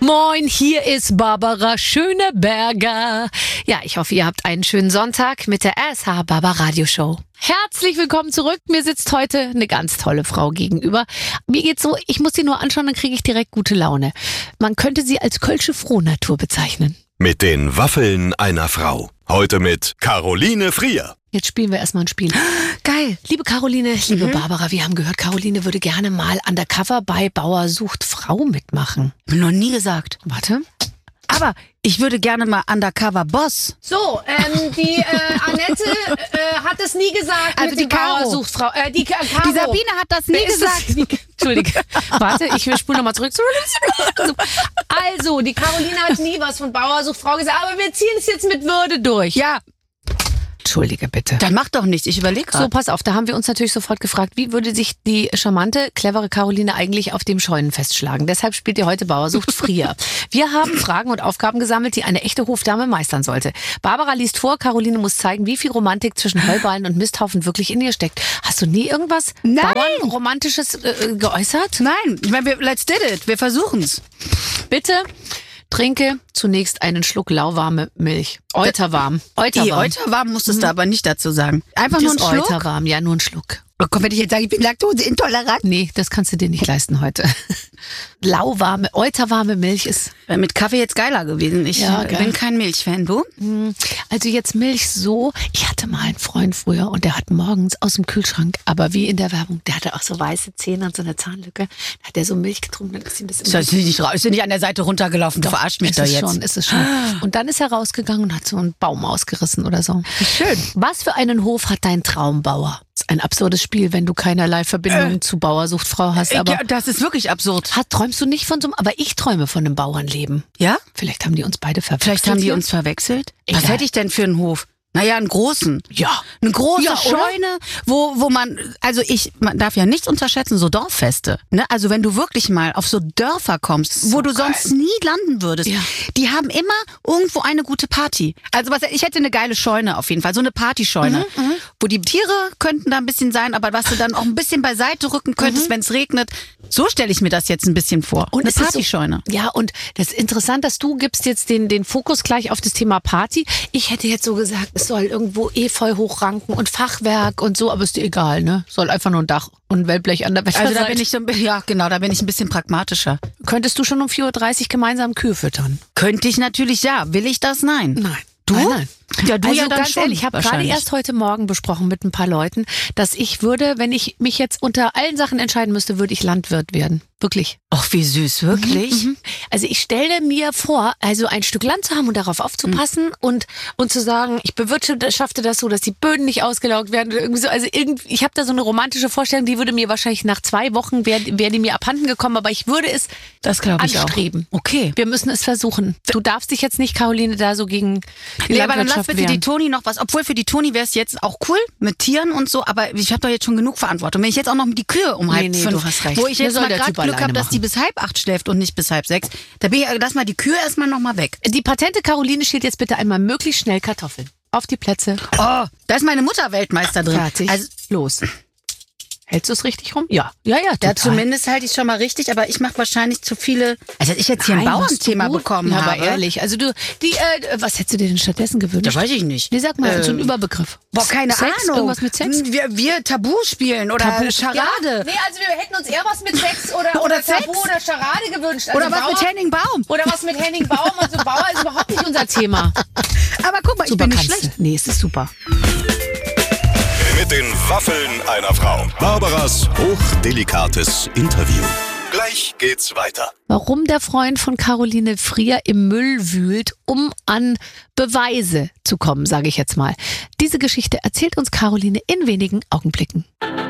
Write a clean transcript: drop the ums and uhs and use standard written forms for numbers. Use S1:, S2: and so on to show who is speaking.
S1: Moin, hier ist Barbara Schöneberger. Ja, ich hoffe, ihr habt einen schönen Sonntag mit der RSH Barbara Radioshow. Herzlich willkommen zurück. Mir sitzt heute eine ganz tolle Frau gegenüber. Mir geht's so, ich muss sie nur anschauen, dann kriege ich direkt gute Laune. Man könnte sie als kölsche Frohnatur bezeichnen.
S2: Mit den Waffeln einer Frau. Heute mit Caroline Frier.
S1: Jetzt spielen wir erstmal ein Spiel. Geil. Liebe Caroline, liebe Barbara, wir haben gehört, Caroline würde gerne mal undercover bei Bauer sucht Frau mitmachen.
S3: Noch nie gesagt.
S1: Warte.
S3: Aber ich würde gerne mal Undercover Boss.
S1: So, die Annette hat es nie gesagt.
S3: Also
S1: mit
S3: die
S1: dem Bauer
S3: Caro.
S1: sucht Frau. Die Caro.
S3: Die Sabine hat das nie
S1: Wer ist
S3: gesagt.
S1: das? Entschuldige. Warte, ich spule nochmal zurück. Also, die Caroline hat nie was von Bauer sucht Frau gesagt, aber wir ziehen es jetzt mit Würde durch.
S3: Ja,
S1: Entschuldige bitte.
S3: dann mach doch nichts. Ich überlege
S1: So,
S3: gerade.
S1: pass auf, da haben wir uns natürlich sofort gefragt, wie würde sich die charmante, clevere Caroline eigentlich auf dem Scheunenfest schlagen? Deshalb spielt ihr heute Bauer sucht Frier. Wir haben Fragen und Aufgaben gesammelt, die eine echte Hofdame meistern sollte. Barbara liest vor, Caroline muss zeigen, wie viel Romantik zwischen Heuballen und Misthaufen wirklich in ihr steckt. Hast du nie irgendwas Bauernromantisches geäußert?
S3: Nein, ich meine, let's did it. Wir versuchen's.
S1: Bitte trinke zunächst einen Schluck lauwarme Milch. Euterwarm.
S3: Euterwarm musstest du aber nicht dazu sagen. Einfach nur ein Schluck.
S1: Euterwarm, ja, nur ein Schluck.
S3: Oh Gott, wenn ich jetzt sage, ich bin laktoseintolerant.
S1: Nee, das kannst du dir nicht leisten heute. Euterwarme Milch ist...
S3: Wäre mit Kaffee jetzt geiler gewesen. Ich
S1: Ja, geil.
S3: bin kein Milchfan, du?
S1: Also jetzt Milch so, ich hatte mal einen Freund früher und der hat morgens aus dem Kühlschrank, aber wie in der Werbung, der hatte auch so weiße Zähne und so eine Zahnlücke, da hat der so Milch getrunken, dann ist ihm das immer...
S3: Ist nicht an der Seite runtergelaufen. Du verarscht mich doch jetzt.
S1: Ist es schon. Und dann ist er rausgegangen und hat so einen Baum ausgerissen oder so.
S3: Schön.
S1: Was für einen Hof hat dein Traumbauer? Das ist ein absurdes Spiel, wenn du keinerlei Verbindung zu Bauer sucht Frau hast, aber...
S3: Ja, das ist wirklich absurd.
S1: Träumst du nicht von so einem... Aber ich träume von einem Bauernleben.
S3: Ja?
S1: Vielleicht haben die uns beide verwechselt.
S3: Vielleicht haben die
S1: hier.
S3: uns verwechselt. Was
S1: Egal.
S3: hätte ich denn für einen Hof? Naja, einen großen.
S1: Ja.
S3: Eine große
S1: Ja, oder?
S3: Scheune, wo man darf ja nichts unterschätzen, so Dorffeste. Ne? Also wenn du wirklich mal auf so Dörfer kommst, wo du sonst nie landen würdest,
S1: Ja.
S3: die haben immer irgendwo eine gute Party. Also ich hätte eine geile Scheune auf jeden Fall, so eine Partyscheune, wo die Tiere könnten da ein bisschen sein, aber was du dann auch ein bisschen beiseite rücken könntest, wenn es regnet. So stelle ich mir das jetzt ein bisschen vor.
S1: Und
S3: eine
S1: es ist
S3: Partyscheune.
S1: So, ja, und das ist interessant, dass du gibst jetzt den Fokus gleich auf das Thema Party. Ich hätte jetzt so gesagt, es soll irgendwo Efeu hochranken und Fachwerk und so, aber ist dir egal, ne? Soll einfach nur ein Dach und ein Wellblech an der Wetterseite.
S3: Also da bin ich da bin ich ein bisschen pragmatischer.
S1: Könntest du schon um 4.30 Uhr gemeinsam Kühe füttern?
S3: Könnte ich natürlich, ja. Will ich das? Nein.
S1: Nein.
S3: Du?
S1: Nein.
S3: Ja, du
S1: Also
S3: ja dann
S1: ganz
S3: schon,
S1: ehrlich, ich habe gerade
S3: wahrscheinlich.
S1: erst heute Morgen besprochen mit ein paar Leuten, dass ich würde, wenn ich mich jetzt unter allen Sachen entscheiden müsste, würde ich Landwirt werden. Wirklich.
S3: Ach, wie süß, wirklich?
S1: Also ich stelle mir vor, also ein Stück Land zu haben und darauf aufzupassen und zu sagen, ich bewirtschafte das so, dass die Böden nicht ausgelaugt werden oder irgendwie so. Also ich habe da so eine romantische Vorstellung, die würde mir wahrscheinlich nach 2 Wochen, wäre die mir abhanden gekommen, aber ich würde es
S3: Das glaube ich
S1: anstreben.
S3: auch. Okay.
S1: Wir müssen es versuchen. Du darfst dich jetzt nicht, Caroline, da so gegen die
S3: Nee, aber dann lass
S1: Landwirtschaft
S3: bitte die
S1: wehren.
S3: Toni noch was. Obwohl für die Toni wäre es jetzt auch cool mit Tieren und so, aber ich habe doch jetzt schon genug Verantwortung. Wenn ich jetzt auch noch die Kühe um halb
S1: Nee,
S3: 5,
S1: du hast recht.
S3: wo ich
S1: Mir
S3: jetzt
S1: soll
S3: mal
S1: der
S3: gerade
S1: Typ
S3: Glück
S1: alleine
S3: habe, dass die
S1: machen.
S3: bis 7:30 schläft und nicht bis 5:30, da bin ich, lass mal die Kühe erstmal noch mal weg.
S1: Die patente Caroline schält jetzt bitte einmal möglichst schnell Kartoffeln. Auf die Plätze.
S3: Oh, da ist meine Mutter Weltmeister drin.
S1: Fertig.
S3: Also,
S1: Los. Hältst du es richtig rum? Ja. Ja,
S3: ja,
S1: total.
S3: zumindest halte ich schon mal richtig, aber ich mache wahrscheinlich zu viele. Also, dass ich jetzt hier ein
S1: Nein, machst du
S3: Bauernthema
S1: gut.
S3: bekommen
S1: Ja,
S3: habe.
S1: aber ehrlich, also was hättest du dir denn stattdessen gewünscht?
S3: Ja, weiß ich nicht.
S1: Nee, sag mal, so ein Überbegriff.
S3: Boah, keine
S1: Sex?
S3: Ahnung.
S1: Irgendwas mit Sex?
S3: Wir Tabu spielen oder Charade.
S4: Ja, nee, also wir hätten uns eher was mit Sex oder
S3: Sex?
S4: Tabu oder Charade gewünscht. Also
S3: Oder was
S4: Bauer,
S3: mit Henning Baum.
S4: Oder was mit Henning Baum. Also Bauer ist überhaupt nicht unser Thema.
S3: Aber guck mal, ich
S1: Super
S3: bin nicht
S1: kannst
S3: schlecht.
S1: du. Nee, es ist super.
S2: Mit den Waffeln einer Frau. Barbaras hochdelikates Interview. Gleich geht's weiter.
S1: Warum der Freund von Caroline Frier im Müll wühlt, um an Beweise zu kommen, sage ich jetzt mal. Diese Geschichte erzählt uns Caroline in wenigen Augenblicken.